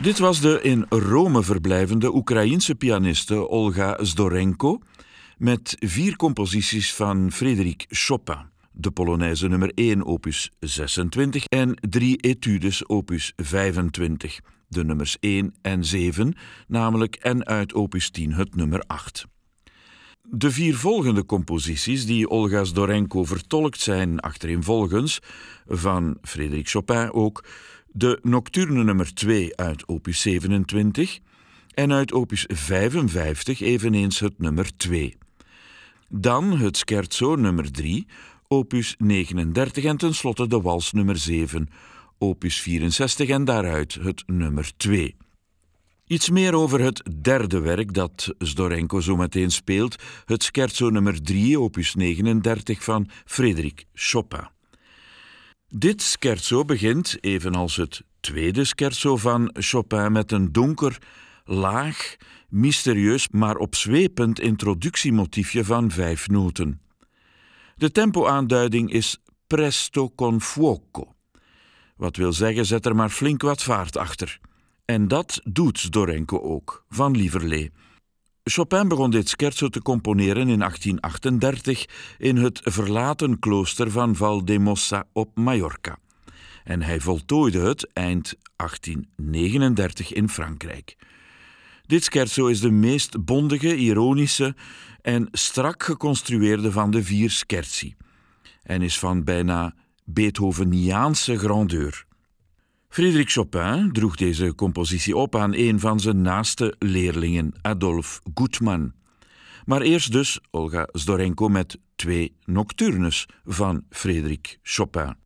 Dit was de in Rome verblijvende Oekraïense pianiste Olga Zdorenko met 4 composities van Frédéric Chopin. De Polonaise nummer 1 opus 26 en 3 etudes opus 25. De nummers 1 en 7, namelijk en uit opus 10 het nummer 8. De 4 volgende composities die Olga Zdorenko vertolkt zijn achtereenvolgens, van Frédéric Chopin ook, de Nocturne nummer 2 uit opus 27 en uit opus 55 eveneens het nummer 2. Dan het Scherzo nummer 3, opus 39 en tenslotte de wals nummer 7, opus 64 en daaruit het nummer 2. Iets meer over het derde werk dat Zdorenko zo meteen speelt, het Scherzo nummer 3, opus 39 van Frédéric Chopin. Dit scherzo begint, evenals het tweede scherzo van Chopin, met een donker, laag, mysterieus, maar opzwepend introductiemotiefje van 5 noten. De tempoaanduiding is presto con fuoco. Wat wil zeggen, zet er maar flink wat vaart achter. En dat doet Zdorenko ook, van lieverlee. Chopin begon dit scherzo te componeren in 1838 in het verlaten klooster van Valdemossa op Mallorca. En hij voltooide het eind 1839 in Frankrijk. Dit scherzo is de meest bondige, ironische en strak geconstrueerde van de 4 scherzi en is van bijna Beethoveniaanse grandeur. Frédéric Chopin droeg deze compositie op aan een van zijn naaste leerlingen, Adolphe Gutmann. Maar eerst dus Olga Zdorenko met 2 nocturnes van Frédéric Chopin.